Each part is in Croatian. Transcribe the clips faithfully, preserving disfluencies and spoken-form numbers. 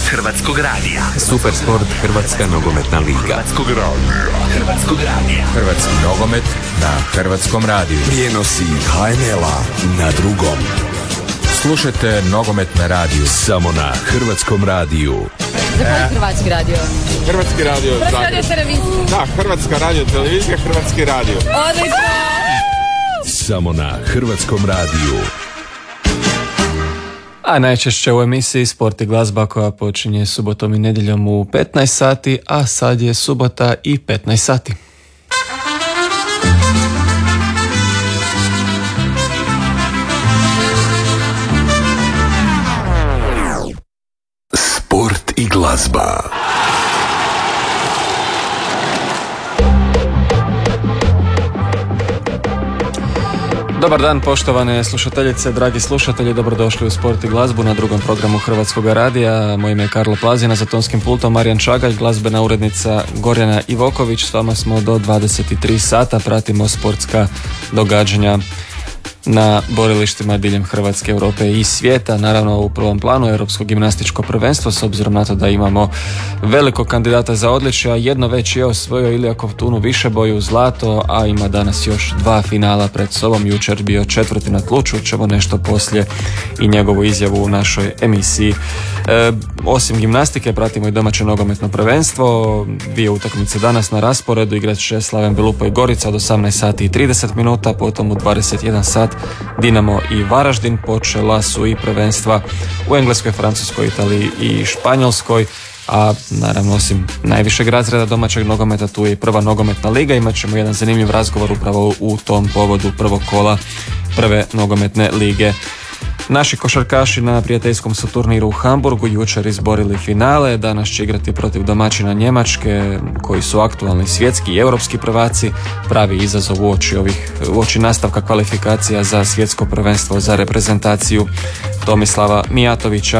Hrvatskog radija. Supersport Hrvatska nogometna liga. Hrvatskog radija. Hrvatskog radija. Hrvatski nogomet na Hrvatskom radiju. Prijenosi ha en el-a na drugom. Slušajte nogomet na radiju. Samo na Hrvatskom radiju. Zahvaljujem Hrvatski radio. Hrvatski radio. Hrvatski radio televizija. Da, Hrvatska radio televizija, Hrvatski radio. Odlično! Samo na Hrvatskom radiju. A najčešće u emisiji Sport i glazba koja počinje subotom i nedjeljom u petnaest sati, a sad je subota i petnaest sati. Sport i glazba. Dobar dan poštovane slušateljice, dragi slušatelji, dobrodošli u Sport i glazbu na drugom programu Hrvatskog radija. Moje ime je Karlo Plazina, za tonskim pultom Marijan Čagalj, glazbena urednica Gorjana Ivoković. S vama smo do dvadeset tri sata, pratimo sportska događanja na borilištima diljem Hrvatske, Europe i svijeta. Naravno u prvom planu Europsko gimnastičko prvenstvo, s obzirom na to da imamo velikog kandidata za odličja. Jedno već je osvojio Ilija Kovtun Višeboju zlato, a ima danas još dva finala pred sobom. Jučer bio četvrti na tlu, čućemo nešto poslije i njegovu izjavu u našoj emisiji. E, osim gimnastike pratimo i domaće nogometno prvenstvo. Dvije utakmice danas na rasporedu, igrat će Slaven Belupo i Gorica od osamnaest sati i trideset minuta, potom u dvadeset jedan sat Dinamo i Varaždin. Počela su i prvenstva u Engleskoj, Francuskoj, Italiji i Španjolskoj, a naravno osim najvišeg razreda domaćeg nogometa tu je i prva nogometna liga. Imat ćemo jedan zanimljiv razgovor upravo u tom povodu prvog kola prve nogometne lige. Naši košarkaši na prijateljskom su turniru u Hamburgu jučer izborili finale, danas će igrati protiv domaćina Njemačke koji su aktualni svjetski i europski prvaci. Pravi izazov u oči ovih, u oči nastavka kvalifikacija za svjetsko prvenstvo za reprezentaciju Tomislava Mijatovića.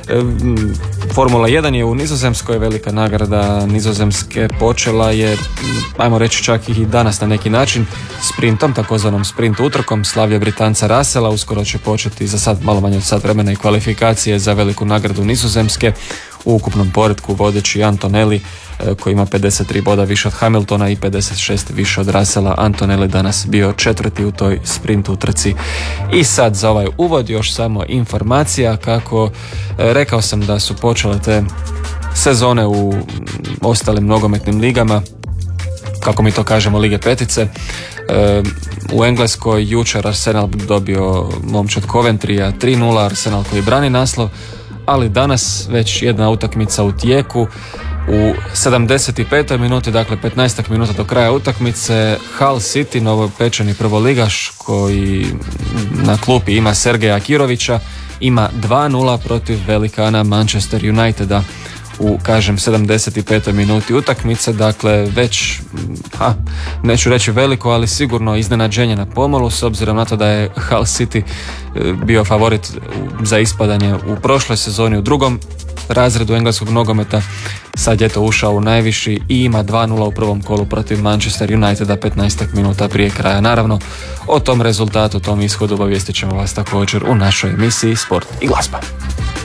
Formula jedan je u Nizozemskoj, velika nagrada Nizozemske počela je, ajmo reći čak i danas na neki način, sprintom, takozvanom sprint utrkom. Slavlje Britanca Russella, uskoro će početi za sad malo manje od sat vremena i kvalifikacije za veliku nagradu Nizozemske. U ukupnom poretku vodeći Antonelli koji ima pedeset tri boda više od Hamiltona i pedeset šest više od Russella. Antonelli danas bio četvrti u toj sprint utrci. I sad za ovaj uvod još samo informacija kako rekao sam da su počele te sezone u ostalim nogometnim ligama, kako mi to kažemo, lige petice. E, u Engleskoj jučer Arsenal dobio momčad Coventrya tri nula, Arsenal koji brani naslov, ali danas već jedna utakmica u tijeku. U sedamdeset petoj minuti, dakle petnaest minuta do kraja utakmice, Hull City, novopečeni prvoligaš koji na klupi ima Sergeja Akirovića, ima dva nula protiv velikana Manchester Uniteda u, kažem, sedamdeset petoj minuti utakmice. Dakle već, ha, neću reći veliko, ali sigurno iznenađenje na pomolu, s obzirom na to da je Hull City bio favorit za ispadanje u prošloj sezoni u drugom razredu engleskog nogometa. Sad je to ušao u najviši i ima dva nula u prvom kolu protiv Manchester Uniteda petnaest minuta prije kraja. Naravno, o tom rezultatu, tom ishodu obavijestit ćemo vas također u našoj emisiji Sport i glazba.